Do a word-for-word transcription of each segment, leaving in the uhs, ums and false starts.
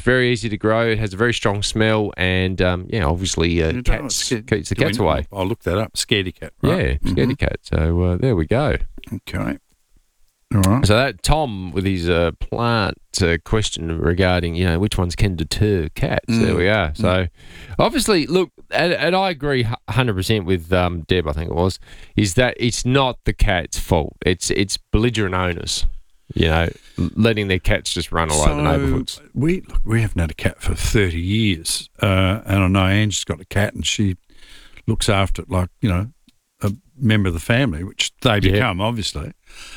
very easy to grow. It has a very strong smell, and um, yeah, obviously uh, You don't cats sca- keeps the do we cats know? away. I'll look that up. Scaredy cat. Right? Yeah, scaredy cat. So uh, there we go. Okay. All right. So that Tom with his uh, plant uh, question regarding, you know, which ones can deter cats. Mm. There we are. So obviously, look, and, and I agree one hundred percent with um, Deb, I think it was, is that it's not the cat's fault. It's it's belligerent owners, you know, letting their cats just run all over the neighbourhoods. We, look, we haven't had a cat for thirty years. Uh, and I know Angie's got a cat and she looks after it like, you know, a member of the family, which they become, yeah. obviously.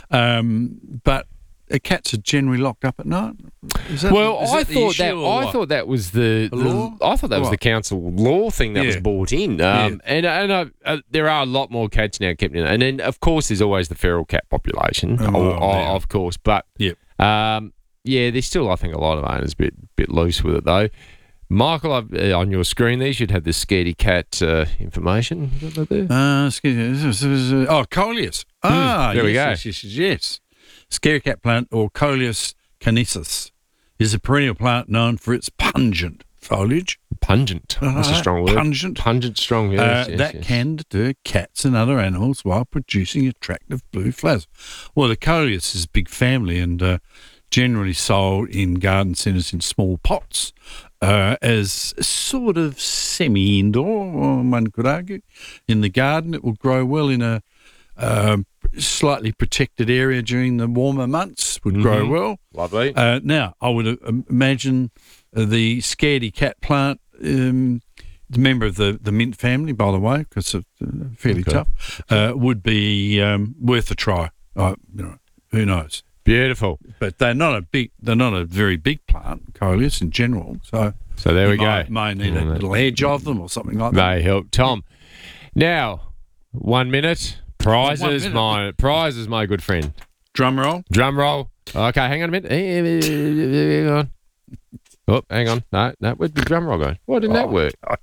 Um, but uh, cats are generally locked up at night. Is that, well, is I that thought that I what? thought that was the, the law. I thought that was What? the council law thing that Yeah. was brought in. Um, And and uh, uh, there are a lot more cats now kept in, and then of course there's always the feral cat population, Oh, o- o- yeah. of course. But Yep. um, yeah, there's still I think a lot of owners a bit bit loose with it though. Michael, I've, uh, on your screen there, you should have the scaredy cat uh, information. Is that there? Uh, excuse me. Oh, Coleus. Ah, there we yes, yes, yes, yes. Scary cat plant, or Coleus canesis, is a perennial plant known for its pungent foliage. Pungent. That's a strong word. Pungent. Pungent, strong. Yes, Uh, yes, that yes. can deter cats and other animals while producing attractive blue flowers. Well, the Coleus is a big family and uh, generally sold in garden centres in small pots uh, as sort of semi-indoor, one could argue. In the garden, it will grow well in a uh, slightly protected area during the warmer months, would grow Mhm. well. Lovely. Uh, now, I would uh, imagine uh, the scaredy cat plant, um, the member of the, the mint family, by the way, because it's uh, fairly Okay. tough, uh, would be um, worth a try. Uh, you know, who knows? Beautiful. But they're not a big, they're not a very big plant, Coleus in general. So So there you we might, go. May need a Mm, little edge of them or something like that. They help. Tom, now, one minute. Prizes, minute. my prizes, my good friend. Drum roll. Drum roll. Okay, hang on a minute. Hang on. Oh, hang on. No, no, where'd the drum roll go? Why didn't that Oh, work? Oh,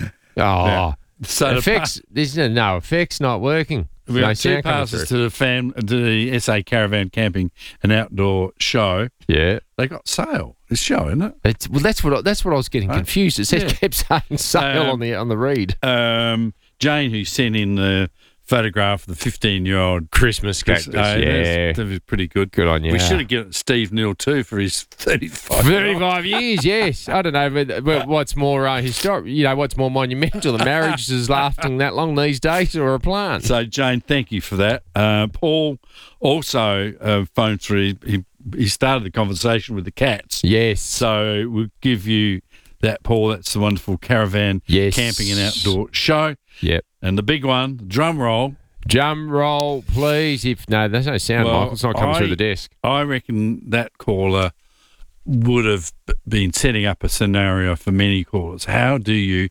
Yeah. So the effects. There's no, no effects not working. We No have two sound coming passes through. to the fam, to the S A Caravan Camping and Outdoor Show. Yeah. They got sale. It's show, isn't it? It's, well, that's what I, that's what I was getting Right. confused. It says Yeah. kept saying sale Um, on the on the read. Um, Jane, who sent in the photograph of the fifteen-year-old Christmas Chris- cactus. uh, yeah. that was pretty good. Good on you. We should have given Steve Neal too for his thirty-five. thirty-five years, yes. I don't know, but, but what's more uh, historic? You know, what's more monumental? The marriage is lasting that long these days, or a plant? So, Jane, thank you for that. Uh, Paul also uh, phoned through. He, he started the conversation with the cats. Yes. So we'll give you that, Paul. That's the wonderful Caravan Yes. Camping and Outdoor Show. Yep. And the big one, the drum roll. Drum roll, please. If no, there's no sound, Well, Michael. It's not coming I- through the desk. I reckon that caller would have b- been setting up a scenario for many callers. How do you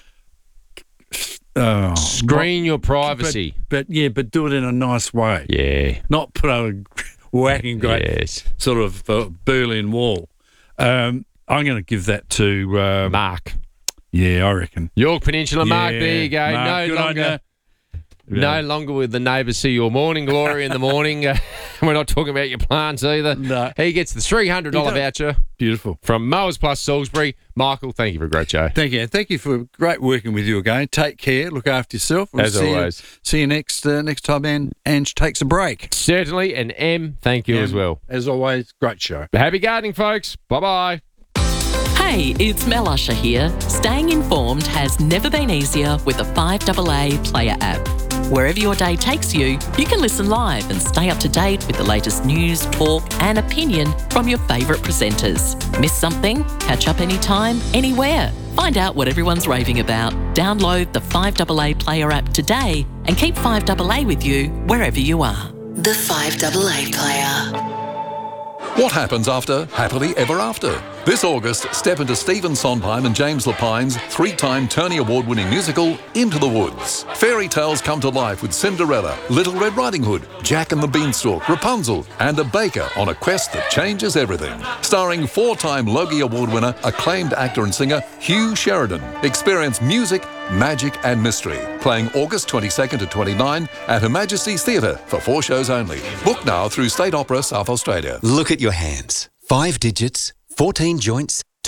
oh, Screen your privacy. But, but yeah, but do it in a nice way. Yeah. Not put on a whacking great Yes. sort of uh, Berlin Wall. Um, I'm going to give that to um, Mark. yeah, I reckon. York Peninsula, Mark. Yeah, There you go. Mark, no good on longer. ya. No longer with the neighbours see your morning glory in the morning. Uh, we're not talking about your plants either. No. He gets the three hundred dollars He voucher Beautiful. from Mowers Plus Salisbury. Michael, thank you for a great show. Thank you. Thank you for great working with you again. Take care. Look after yourself. We'll As see always. You, see you next uh, next time Ange, Ange takes a break. Certainly. And M, thank you as Um, well. As always, great show. Happy gardening, folks. Bye-bye. Hey, it's Mel Usher here. Staying informed has never been easier with the five A A Player app. Wherever your day takes you, you can listen live and stay up to date with the latest news, talk and opinion from your favourite presenters. Miss something? Catch up anytime, anywhere. Find out what everyone's raving about. Download the five A A Player app today and keep five A A with you wherever you are. The five A A Player. What happens after Happily Ever After? This August, step into Stephen Sondheim and James Lapine's three-time Tony Award-winning musical, Into the Woods. Fairy tales come to life with Cinderella, Little Red Riding Hood, Jack and the Beanstalk, Rapunzel, and a baker on a quest that changes everything. Starring four-time Logie Award winner, acclaimed actor and singer Hugh Sheridan. Experience music, magic and mystery. Playing August twenty-second to twenty-ninth at Her Majesty's Theatre for four shows only. Book now through State Opera South Australia. Look at your hands. Five digits, fourteen joints,